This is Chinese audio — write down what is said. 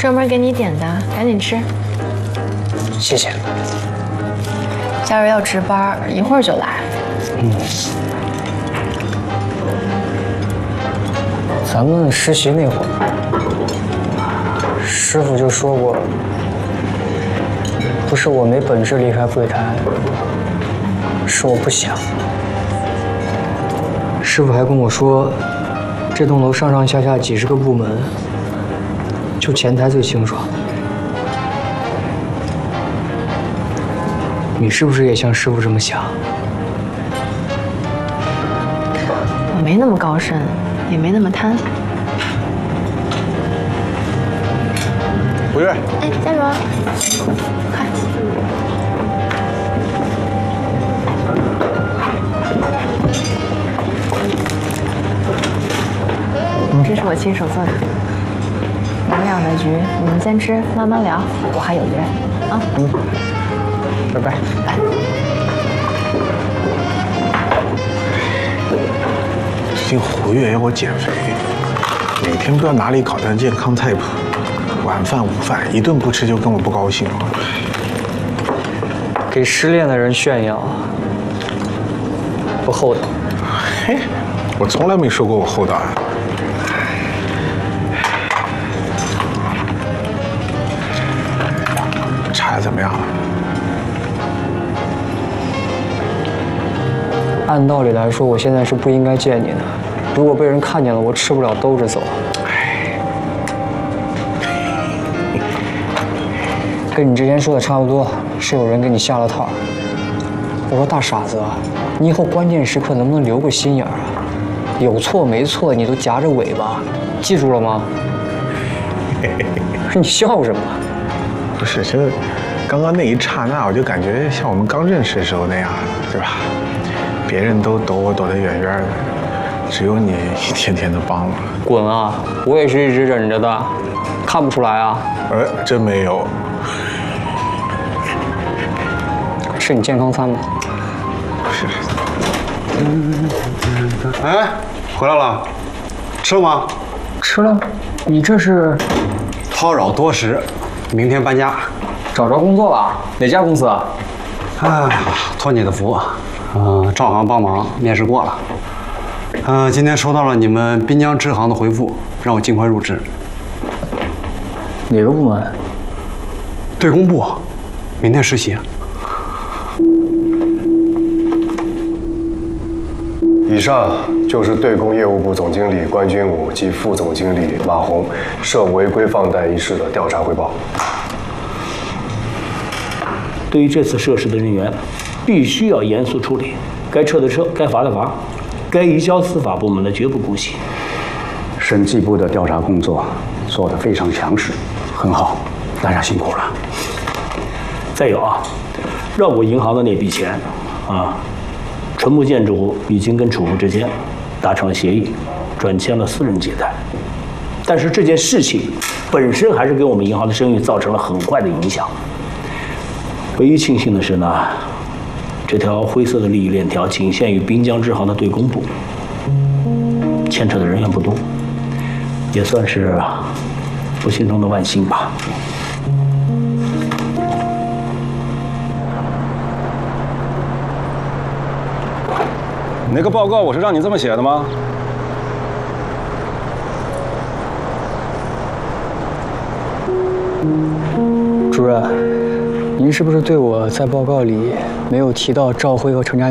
专门给你点的，赶紧吃。 谢谢。 佳儿要值班，一会儿就来。 咱们实习那会儿，师傅就说过，不是我没本事离开柜台，是我不想。师傅还跟我说，这栋楼上上下下几十个部门，就前台最清爽。你是不是也像师傅这么想？ 我没那么高深，也没那么贪。 吴越， 哎，佳茹，快。这是我亲手做的，营养的局，你们先吃，慢慢聊，我还有约啊。 拜拜。最近胡越要我减肥，每天不知道哪里搞的健康菜谱，晚饭午饭一顿不吃就跟我不高兴了。 给失恋的人炫耀，不厚道。 嘿，我从来没说过我厚道啊。茶怎么样了？ 按道理来说，我现在是不应该见你的。如果被人看见了，我吃不了兜着走。跟你之前说的差不多，是有人给你下了套。我说大傻子啊，你以后关键时刻能不能留个心眼儿啊？有错没错你都夹着尾巴，记住了吗？你笑什么？ 不是，这刚刚那一刹那，我就感觉像我们刚认识的时候那样，对吧？别人都躲我躲得远远的，只有你一天天的帮我。 滚啊！我也是一直忍着的，看不出来啊？ 真没有。 吃你健康餐吧。 是。 哎，回来了，吃了吗？ 吃了。你这是叨扰多时，明天搬家。 找着工作了？哪家公司啊？ 哎，托你的福，赵行帮忙面试过了。今天收到了你们滨江支行的回复，让我尽快入职。 哪个部门？ 对工部，明天实习。 以上就是对公业务部总经理关军武及副总经理马红涉违规放贷一事的调查汇报。 对于这次涉事的人员，必须要严肃处理，该撤的撤，该罚的罚，该移交司法部门的绝不姑息。 审计部的调查工作做得非常详实，很好，大家辛苦了。 再有啊，绕过银行的那笔钱，纯木建筑已经跟储户之间达成了协议，转签了私人借贷。但是这件事情本身还是给我们银行的声誉造成了很坏的影响。唯一庆幸的是呢，这条灰色的利益链条仅限于滨江支行的对公部，牵扯的人员不多，也算是不幸中的万幸吧。 那个报告我是让你这么写的吗？ 主任，您是不是对我在报告里没有提到赵辉和程家